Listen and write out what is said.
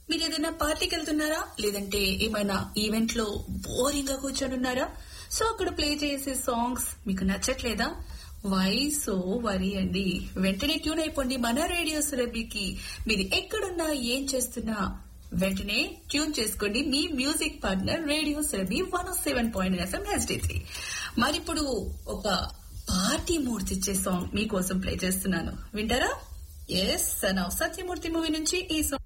మీరు ఏదైనా పార్టీకి వెళ్తున్నారా, లేదంటే ఏమైనా ఈవెంట్ లో బోరింగ్ గా కూర్చొని ఉన్నారా? సో అక్కడ ప్లే చేసే సాంగ్స్ మీకు నచ్చట్లేదా? వై సో వరీ అండి, వెంటనే ట్యూన్ అయిపోండి మన రేడియో సురభికి. మీరు ఎక్కడున్నా ఏం చేస్తున్నా వెంటనే ట్యూన్ చేసుకోండి మీ music partner radio Surabhi 107.9 FM HD3. మరిప్పుడు ఒక పార్టీ మూడ్ తెచ్చే సాంగ్ మీకోసం ప్లే చేస్తున్నాను, వింటారా? Yes, son of Satyamurthy movie నుంచి ఈ సాంగ్